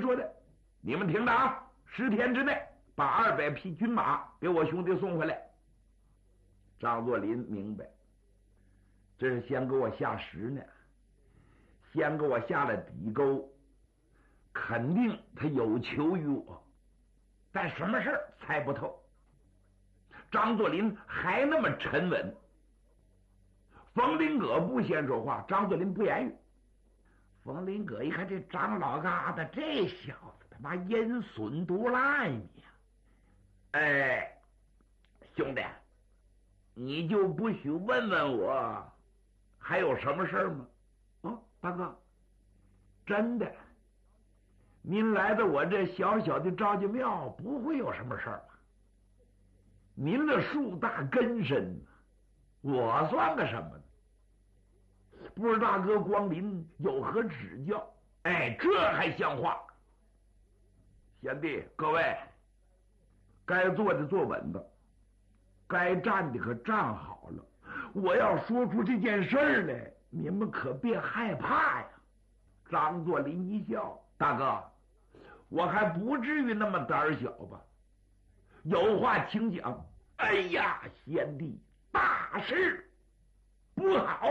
说的，你们听着啊，10天之内把200匹军马给我兄弟送回来。张作霖明白，这是先给我下石呢，先给我下了底沟，肯定他有求于我，但什么事猜不透。张作霖还那么沉稳，冯林葛不先说话，张作霖不言语。冯林葛一看这张老疙瘩，这小子他妈阴损毒烂呀！哎，兄弟，你就不许问问我还有什么事吗？哦，大哥，真的，您来到我这小小的赵家庙，不会有什么事儿吧？您的树大根深，我算个什么呢？不知大哥光临，有何指教？哎，这还像话？贤弟，各位，该坐的坐稳的，该站的可站好了。我要说出这件事儿来，你们可别害怕呀。张作霖一笑，大哥，我还不至于那么胆小吧？有话请讲。哎呀，贤弟，大事不好！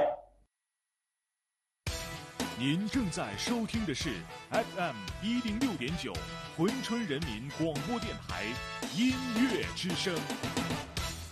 您正在收听的是 FM106.9 珲春人民广播电台音乐之声。